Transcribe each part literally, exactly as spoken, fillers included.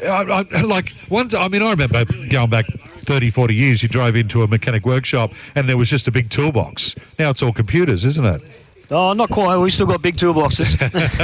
I, I, like, one, I mean, I remember going back thirty, forty years, you drove into a mechanic workshop and there was just a big toolbox. Now it's all computers, isn't it? Oh, not quite. We've still got big toolboxes.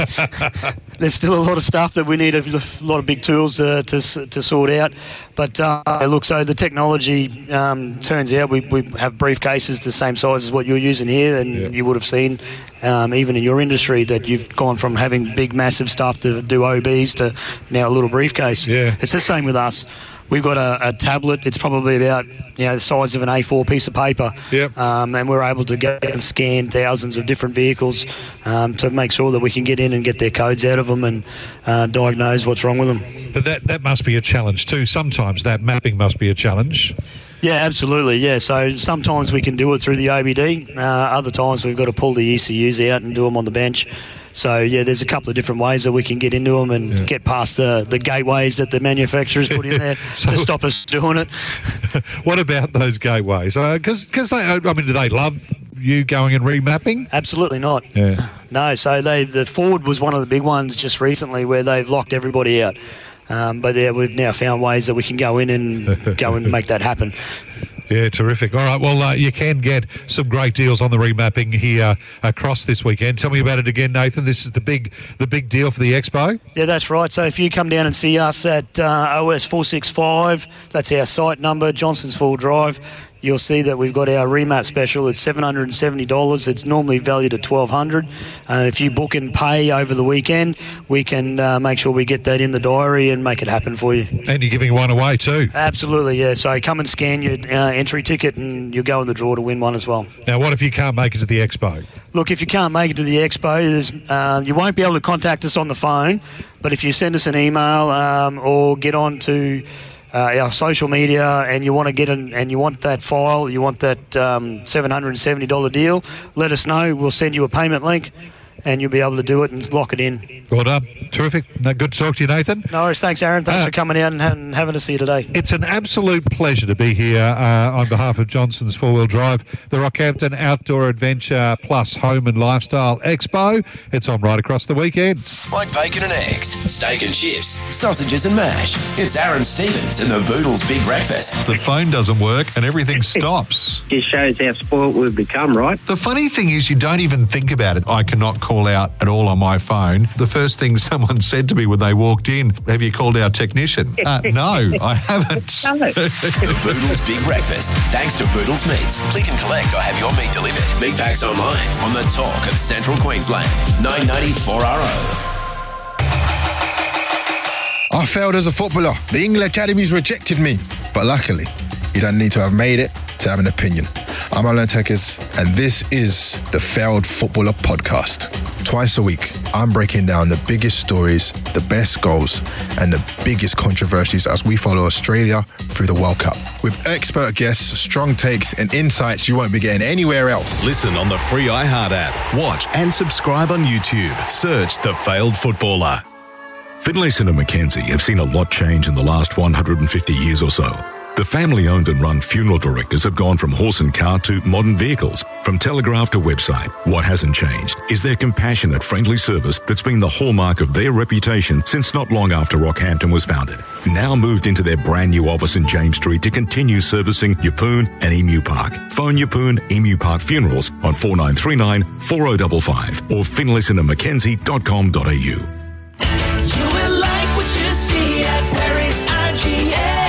There's still a lot of stuff that we need, a lot of big tools uh, to to sort out. But uh, look, so the technology um, turns out we, we have briefcases the same size as what you're using here, and yeah. you would have seen um, even in your industry that you've gone from having big, massive stuff to do O Bs to now a little briefcase. Yeah. It's the same with us. We've got a, a tablet. It's probably about you know the size of an A four piece of paper. Yep. Um, and we're able to go and scan thousands of different vehicles um, to make sure that we can get in and get their codes out of them and uh, diagnose what's wrong with them. But that, that must be a challenge too. Sometimes that mapping must be a challenge. Yeah, absolutely, yeah. So sometimes we can do it through the O B D. Uh, other times we've got to pull the E C Us out and do them on the bench. So, yeah, there's a couple of different ways that we can get into them and yeah. get past the, the gateways that the manufacturers put in there so, to stop us doing it. What about those gateways? Because uh, they, I mean, do they love you going and remapping? Absolutely not. Yeah. No, so they the Ford was one of the big ones just recently where they've locked everybody out. Um, but, yeah, we've now found ways that we can go in and go and make that happen. Yeah, terrific. All right, well, uh, you can get some great deals on the remapping here across this weekend. Tell me about it again, Nathan. This is the big the big deal for the Expo. Yeah, that's right. So if you come down and see us at uh, O S four sixty-five, that's our site number, Johnson's Fall Drive, you'll see that we've got our remap special. It's seven hundred seventy dollars. It's normally valued at twelve hundred dollars. Uh, if you book and pay over the weekend, we can uh, make sure we get that in the diary and make it happen for you. And you're giving one away too. Absolutely, yeah. So come and scan your uh, entry ticket and you'll go in the draw to win one as well. Now, what if you can't make it to the Expo? Look, if you can't make it to the Expo, there's, uh, you won't be able to contact us on the phone, but if you send us an email um, or get on to Uh, our social media, and you want to get an, and you want that file, you want that um, seven hundred seventy dollars deal, let us know. We'll send you a payment link, and you'll be able to do it and lock it in. Well done. Terrific. No, good to talk to you, Nathan. No worries. Thanks, Aaron. Thanks uh, for coming out and, and having us here today. It's an absolute pleasure to be here uh, on behalf of Johnson's Four Wheel Drive, the Rockhampton Outdoor Adventure Plus Home and Lifestyle Expo. It's on right across the weekend. Like bacon and eggs, steak and chips, sausages and mash. It's Aaron Stevens and the Boodles Big Breakfast. The phone doesn't work and everything stops. It shows how spoiled we've become, right? The funny thing is you don't even think about it. I cannot call out at all on my phone. The first thing someone said to me when they walked in, have you called our technician? Uh, no, I haven't. No. The Boodles Big Breakfast. Thanks to Boodles Meats. Click and collect or have your meat delivered. Meat packs online on the talk of Central Queensland. nine ninety-four R O. I failed as a footballer. The England Academies rejected me. But luckily, you don't need to have made it to have an opinion. I'm Alan Tekers, and this is the Failed Footballer Podcast. Twice a week, I'm breaking down the biggest stories, the best goals, and the biggest controversies as we follow Australia through the World Cup. With expert guests, strong takes, and insights you won't be getting anywhere else. Listen on the free iHeart app. Watch and subscribe on YouTube. Search The Failed Footballer. Finlayson and Mackenzie have seen a lot change in the last one hundred fifty years or so. The family-owned and run funeral directors have gone from horse and car to modern vehicles, from telegraph to website. What hasn't changed is their compassionate, friendly service that's been the hallmark of their reputation since not long after Rockhampton was founded. Now moved into their brand new office in James Street to continue servicing Yeppoon and Emu Park. Phone Yeppoon Emu Park Funerals on four nine three nine, four oh five five or finlayson and mackenzie dot com dot a u. You will like what you see at Perry's I G A.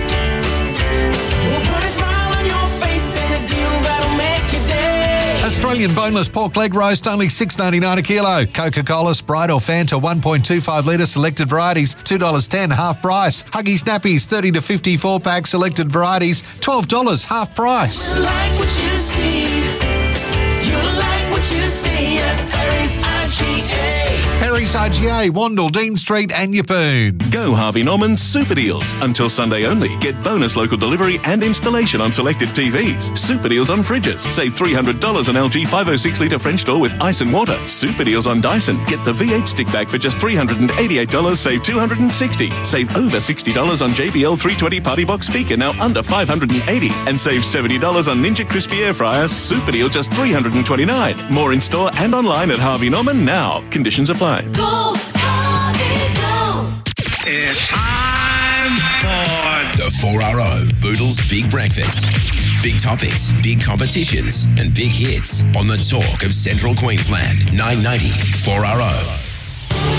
Australian boneless pork leg roast, only six dollars ninety-nine a kilo. Coca-Cola, Sprite or Fanta, one point two five litre, selected varieties, two dollars ten, half price. Huggy Snappies, thirty to fifty-four pack, selected varieties, twelve dollars, half price. You like what you see. You like what you see at Perry's I G A. Perry's I G A, Wandle, Dean Street and Yeppoon. Go Harvey Norman's Super Deals. Until Sunday only. Get bonus local delivery and installation on selected T Vs. Super Deals on fridges. Save three hundred dollars on L G five oh six litre French door with ice and water. Super Deals on Dyson. Get the V eight stick bag for just three hundred eighty-eight dollars. Save two hundred sixty dollars. Save over sixty dollars on J B L three twenty Party Box speaker, now under five hundred eighty dollars. And save seventy dollars on Ninja Crispy Air Fryer. Super Deal just three hundred twenty-nine dollars. More in store and online at Harvey Norman now. Conditions apply. Go, Harvey, go. It's Time for the four R O Boodles Big Breakfast. Big topics, big competitions, and big hits on the talk of Central Queensland. nine ninety four R O.